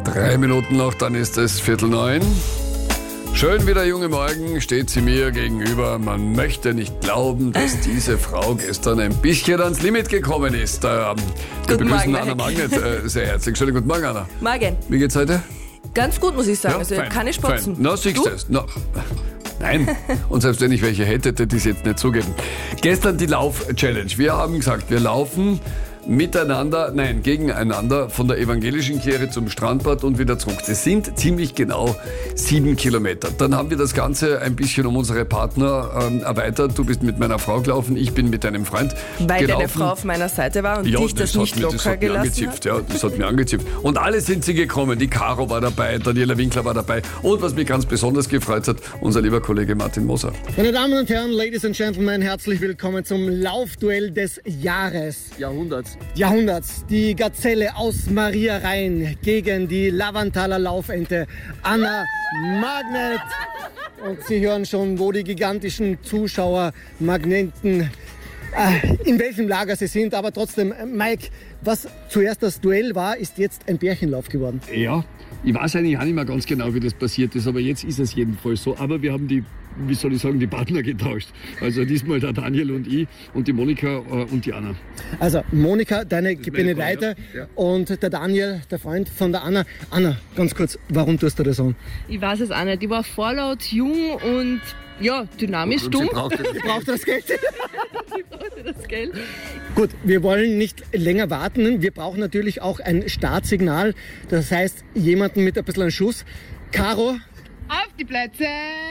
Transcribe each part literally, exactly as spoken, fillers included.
Drei Minuten noch, dann ist es Viertel neun. Schön wie der junge Morgen steht sie mir gegenüber. Man möchte nicht glauben, dass diese Frau gestern ein bisschen ans Limit gekommen ist. Ähm, wir Guten begrüßen Morgen, Anna Magnet äh, sehr herzlich. Schönen guten Morgen, Anna. Morgen. Wie geht's heute? Ganz gut, muss ich sagen. Ja, also fein, keine Spotzen. fein. Na, siehst du es. Na, nein. Und selbst wenn ich welche hätte, hätte ich es jetzt nicht zugeben. Gestern die Lauf-Challenge. Wir haben gesagt, wir laufen miteinander, nein, gegeneinander von der evangelischen Kirche zum Strandbad und wieder zurück. Das sind ziemlich genau sieben Kilometer. Dann haben wir das Ganze ein bisschen um unsere Partner ähm, erweitert. Du bist mit meiner Frau gelaufen, ich bin mit deinem Freund Weil gelaufen. deine Frau auf meiner Seite war und Ja, dich das, das nicht hat mir, das locker hat mir gelassen angezipft, hat. ja, das hat mir angezipft. Und alle sind sie gekommen. Die Caro war dabei, Daniela Winkler war dabei. Und was mich ganz besonders gefreut hat, unser lieber Kollege Martin Moser. Meine Damen und Herren, Ladies and Gentlemen, herzlich willkommen zum Laufduell des Jahres. Jahrhunderts. Jahrhunderts. Die Gazelle aus Maria Rhein gegen die Lavanthaler Laufente Anna Magnet. Und Sie hören schon, wo die gigantischen Zuschauermagneten, äh, in welchem Lager sie sind. Aber trotzdem, Mike, was zuerst das Duell war, ist jetzt ein Bärchenlauf geworden. Ja, ich weiß eigentlich auch nicht mehr ganz genau, wie das passiert ist, aber jetzt ist es jedenfalls so. Aber wir haben die, wie soll ich sagen, die Partner getauscht. Also diesmal der Daniel und ich und die Monika äh, und die Anna. Also Monika, deine meine Benedete, Frau, ja. und der Daniel, der Freund von der Anna. Anna, ganz kurz, warum tust du das an? Ich weiß es auch nicht. Ich war vorlaut, jung und ja, dynamisch, Und dumm. sie brauchte Ich brauche das Geld. Ich brauchte das Geld. Gut, wir wollen nicht länger warten. Wir brauchen natürlich auch ein Startsignal. Das heißt, jemanden mit ein bisschen einem Schuss. Caro, Auf die Plätze,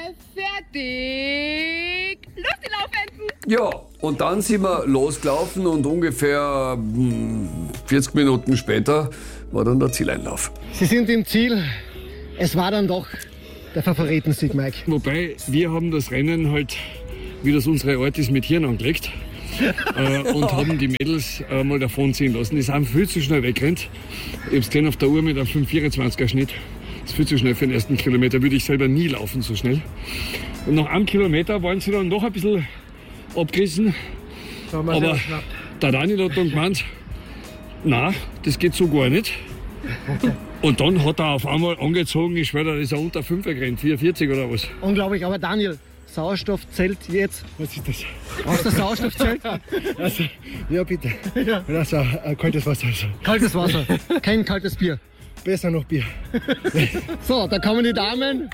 fertig. Los, die Laufenden. Ja, und dann sind wir losgelaufen und ungefähr hm, vierzig Minuten später war dann der Zieleinlauf. Sie sind im Ziel. Es war dann doch der Favoritensieg, Mike. Wobei, wir haben das Rennen halt, wie das unsere Art ist, mit Hirn angelegt. äh, und haben die Mädels äh, mal davonziehen lassen. Die sind viel zu schnell weggerannt. Ich hab's gesehen auf der Uhr mit einem fünf vierundzwanziger Schnitt. Das ist viel zu schnell für den ersten Kilometer. Würde ich selber nie laufen so schnell. Und nach einem Kilometer waren sie dann noch ein bisschen abgerissen. Aber der Daniel hat dann gemeint, nein, das geht so gar nicht. Und dann hat er auf einmal angezogen, ich schwöre, das ist er unter fünf gerannt, vierundvierzig oder was. Unglaublich, aber Daniel, Sauerstoff zählt jetzt. Was ist das? Brauchst du Sauerstoff zählt? Also, ja, bitte. Ja. Also, äh, kaltes Wasser. Also. Kaltes Wasser, kein kaltes Bier. Besser noch Bier. So, da kommen die Damen.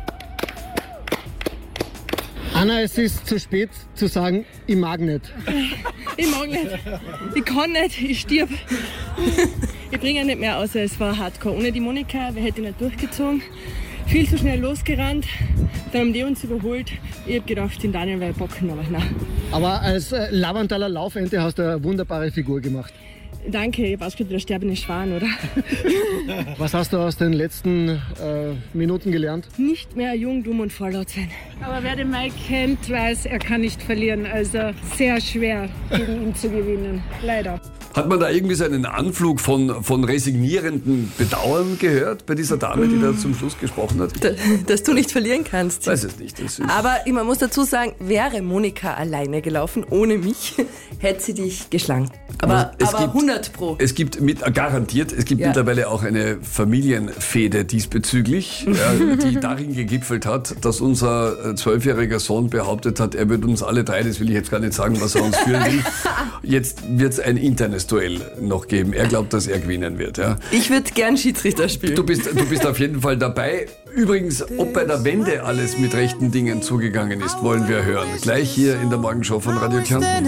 Anna, es ist zu spät zu sagen, ich mag nicht. Ich mag nicht. Ich kann nicht. Ich stirb. Ich bringe nicht mehr aus. Es war hardcore. Ohne die Monika hätte ich nicht durchgezogen. Viel zu schnell losgerannt. Dann haben die uns überholt. Ich habe gedacht, den Daniel werde ich bocken, aber nein. Aber als äh, Lavanthaler Laufente hast du eine wunderbare Figur gemacht. Danke, ich habe ausgeschaut wie der sterbende Schwan, oder? Was hast du aus den letzten äh, Minuten gelernt? Nicht mehr jung, dumm und vorlaut sein. Aber wer den Mike kennt, weiß, er kann nicht verlieren. Also sehr schwer gegen ihn zu gewinnen. Leider. Hat man da irgendwie so einen Anflug von, von resignierendem Bedauern gehört bei dieser Dame, die da zum Schluss gesprochen hat? Da- Dass du nicht verlieren kannst. Ich weiß es nicht. Das ist Aber man muss dazu sagen, wäre Monika alleine gelaufen, ohne mich, hätte sie dich geschlagen. Aber, Es aber gibt- hundert Pro. Es gibt mit, garantiert, es gibt Ja. mittlerweile auch eine Familienfehde diesbezüglich, ja, die darin gegipfelt hat, dass unser äh, zwölfjähriger Sohn behauptet hat, er würde uns alle drei, das will ich jetzt gar nicht sagen, was er uns führen will, jetzt wird es ein internes Duell noch geben. Er glaubt, dass er gewinnen wird. Ja. Ich würde gern Schiedsrichter spielen. Du bist, du bist auf jeden Fall dabei. Übrigens, ob bei der Wende alles mit rechten Dingen zugegangen ist, wollen wir hören. Gleich hier in der Morgenshow von Radio Kärnten.